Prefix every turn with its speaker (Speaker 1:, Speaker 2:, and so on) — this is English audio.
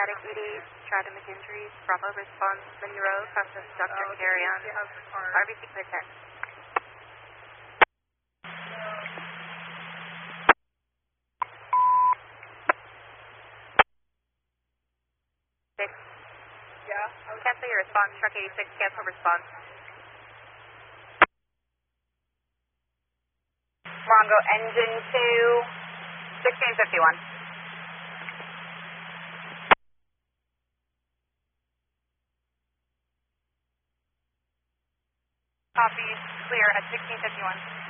Speaker 1: Static ED, Stratum McInjury, Bravo response, Monroe, process Dr. Carry on, RBC clear 10. Cancel your response, truck 86, cancel response. Mongo engine 2, 1651. Copy, clear at 1651.